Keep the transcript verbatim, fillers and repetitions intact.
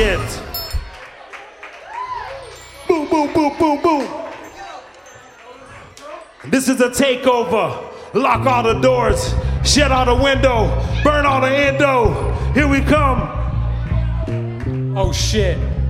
it. Boom, boom, boom, boom, boom. This is a takeover. Lock all the doors, shut all the window, burn all the endo. Here we come. Oh shit.